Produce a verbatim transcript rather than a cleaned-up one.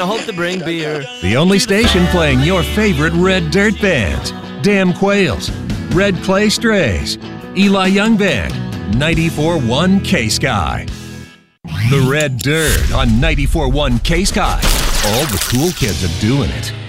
hope to bring beer. The only station playing your favorite Red Dirt bands. Damn Quails, Red Clay Strays, Eli Young Band, ninety-four point one K-Sky. The Red Dirt on ninety-four point one K-Sky. All the cool kids are doing it.